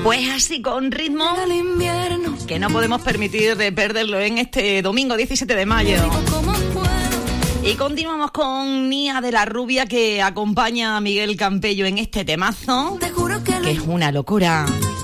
Pues así, con ritmo que no podemos permitir de perderlo en este domingo 17 de mayo. Y continuamos con Nia de la Rubia, que acompaña a Miguel Campello en este temazo, que es una locura.